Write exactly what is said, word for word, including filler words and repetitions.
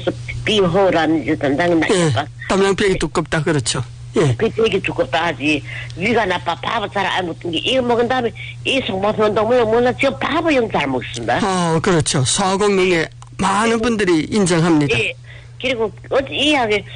그래서 비호라는 이제 담당이 나빠. 예. 담낭벽이 두껍다 그렇죠. 예. 그 되게 두껍다 하지. 위가 나빠. 밥을 잘 안 먹던 게 이거 먹은 다음에 이 속모습은 너무 몰라. 지금 밥을 잘 먹습니다. 어 그렇죠. 소화功能에 많은 분들이 인정합니다. 예. 그리고 어제 이야기